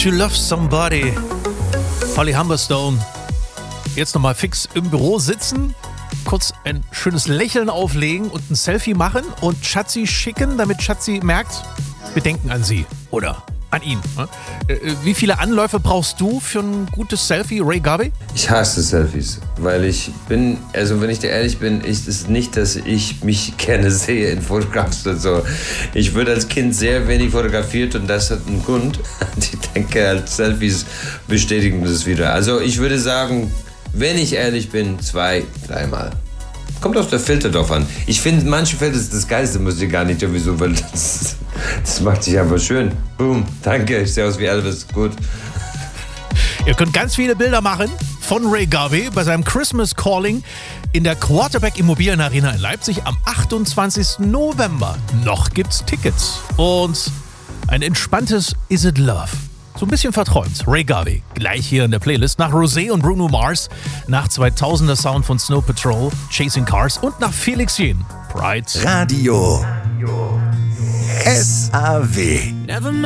You Love Somebody. Holly Humberstone. Jetzt nochmal fix im Büro sitzen, kurz ein schönes Lächeln auflegen und ein Selfie machen und Schatzi schicken, damit Schatzi merkt, wir denken an sie oder an ihn. Wie viele Anläufe brauchst du für ein gutes Selfie, Ray Garvey? Ich hasse Selfies, weil wenn ich dir ehrlich bin, ist es nicht, dass ich mich gerne sehe in Fotographs und so. Ich wurde als Kind sehr wenig fotografiert und das hat einen Grund. Ich denke, halt, Selfies bestätigen das wieder. Also ich würde sagen, wenn ich ehrlich bin, 2-3 Mal. Kommt auf der Filter drauf an. Ich finde, manche Filter ist das Geilste, muss ich gar nicht sowieso, weil das macht sich einfach schön. Boom, danke, ich sehe aus wie Elvis, gut. Ihr könnt ganz viele Bilder machen von Ray Garvey bei seinem Christmas Calling in der Quarterback Immobilien Arena in Leipzig am 28. November. Noch gibt's Tickets und ein entspanntes Is It Love. So ein bisschen verträumt. Ray Garvey, gleich hier in der Playlist. Nach Rosé und Bruno Mars, nach 2000er Sound von Snow Patrol, Chasing Cars und nach Felix Jähn, Pride. Radio SAW. Never mind.